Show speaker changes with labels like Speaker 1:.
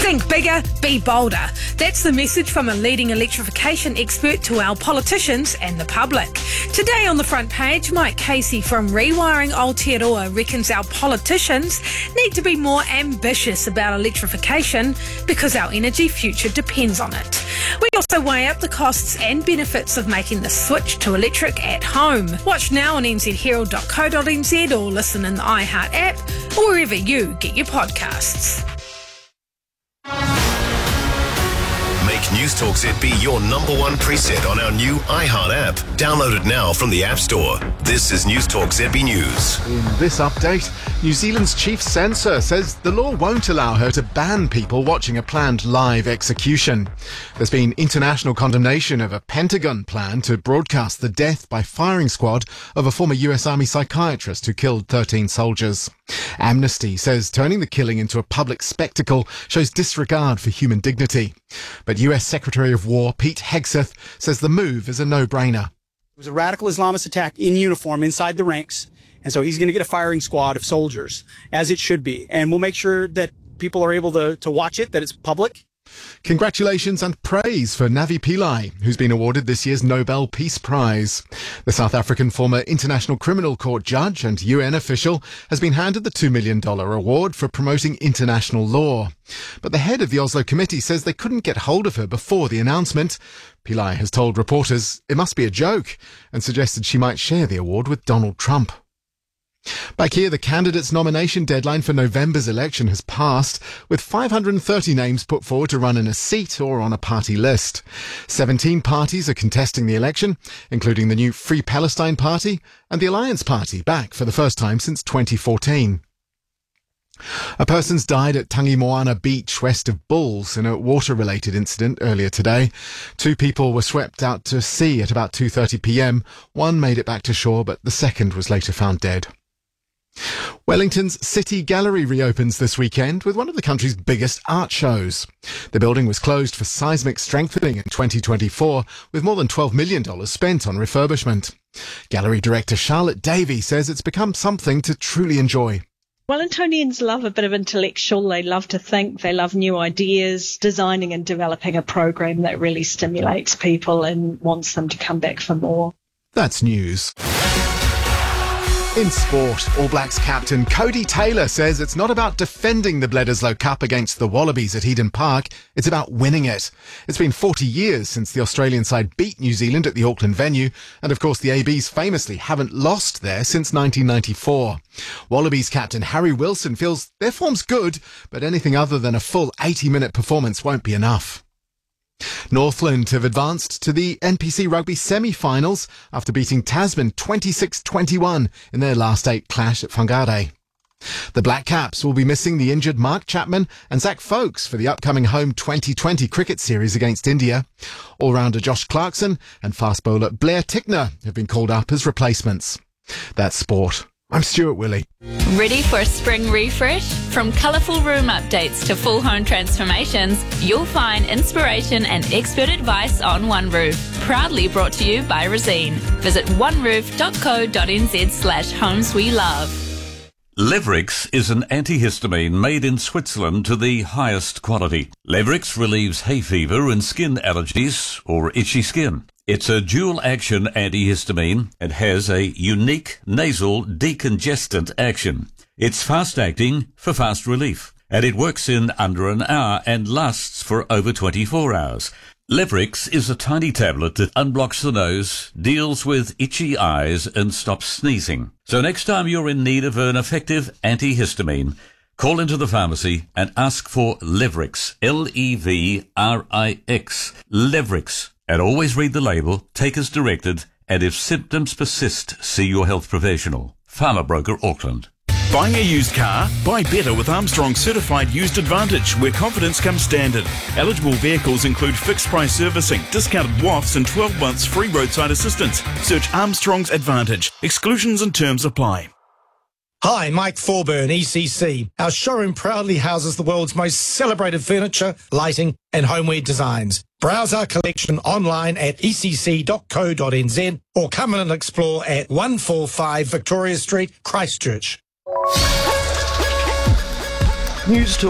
Speaker 1: Think bigger, be bolder. That's the message from a leading electrification expert to our politicians and the public. Today on the front page, Mike Casey from Rewiring Aotearoa reckons our politicians need to be more ambitious about electrification because our energy future depends on it. We also weigh up the costs and benefits of making the switch to electric at home. Watch now on nzherald.co.nz or listen in the iHeart app or wherever you get your podcasts.
Speaker 2: Make News Talk ZB your number one preset on our new iHeart app. Download it now from the App Store. This is News Talk ZB News.
Speaker 3: In this update, New Zealand's chief censor says the law won't allow her to ban people watching a planned live execution. There's been international condemnation of a Pentagon plan to broadcast the death by firing squad of a former US Army psychiatrist who killed 13 soldiers. Amnesty says turning the killing into a public spectacle shows disregard for human dignity. But US Secretary of War Pete Hegseth says the move is a no-brainer.
Speaker 4: It was a radical Islamist attack in uniform inside the ranks, and so he's going to get a firing squad of soldiers, as it should be. And we'll make sure that people are able to watch it, that it's public.
Speaker 3: Congratulations and praise for Navi Pillai, who's been awarded this year's Nobel Peace Prize. The South African former International Criminal Court judge and UN official has been handed the $2 million award for promoting international law. But the head of the Oslo committee says they couldn't get hold of her before the announcement. Pillai has told reporters it must be a joke and suggested she might share the award with Donald Trump. Back here, the candidates' nomination deadline for November's election has passed, with 530 names put forward to run in a seat or on a party list. 17 parties are contesting the election, including the new Free Palestine Party and the Alliance Party, back for the first time since 2014. A person's died at Tangi Moana Beach west of Bulls in a water-related incident earlier today. 2 people were swept out to sea at about 2:30 p.m. One made it back to shore, but the second was later found dead. Wellington's City Gallery reopens this weekend with one of the country's biggest art shows. The building was closed for seismic strengthening in 2024, with more than $12 million spent on refurbishment. Gallery director Charlotte Davey says it's become something to truly enjoy.
Speaker 5: Wellingtonians love a bit of intellectual. They love to think. They love new ideas, designing and developing a program that really stimulates people and wants them to come back for more.
Speaker 3: That's news. In sport, All Blacks captain Cody Taylor says it's not about defending the Bledisloe Cup against the Wallabies at Eden Park, it's about winning it. It's been 40 years since the Australian side beat New Zealand at the Auckland venue, and of course the ABs famously haven't lost there since 1994. Wallabies captain Harry Wilson feels their form's good, but anything other than a full 80-minute performance won't be enough. Northland have advanced to the NPC Rugby semi-finals after beating Tasman 26-21 in their last 8 clash at Whangarei. The Black Caps will be missing the injured Mark Chapman and Zach Folkes for the upcoming home 2020 cricket series against India. All-rounder Josh Clarkson and fast bowler Blair Tickner have been called up as replacements. That's sport. I'm Stuart Willey.
Speaker 6: Ready for a spring refresh? From colourful room updates to full home transformations, you'll find inspiration and expert advice on One Roof. Proudly brought to you by Resene. Visit oneroof.co.nz/homes we love.
Speaker 7: Levrix is an antihistamine made in Switzerland to the highest quality. Levrix relieves hay fever and skin allergies or itchy skin. It's a dual-action antihistamine and has a unique nasal decongestant action. It's fast-acting for fast relief, and it works in under an hour and lasts for over 24 hours. Levrix is a tiny tablet that unblocks the nose, deals with itchy eyes, and stops sneezing. So next time you're in need of an effective antihistamine, call into the pharmacy and ask for Levrix, Levrix, Levrix. And always read the label, take as directed, and if symptoms persist, see your health professional. Farmer Broker Auckland.
Speaker 8: Buying a used car? Buy better with Armstrong Certified Used Advantage, where confidence comes standard. Eligible vehicles include fixed price servicing, discounted WAFs, and 12 months free roadside assistance. Search Armstrong's Advantage. Exclusions and terms apply.
Speaker 9: Hi, Mike Forburn, ECC. Our showroom proudly houses the world's most celebrated furniture, lighting and homeware designs. Browse our collection online at ecc.co.nz or come in and explore at 145 Victoria Street, Christchurch.
Speaker 10: News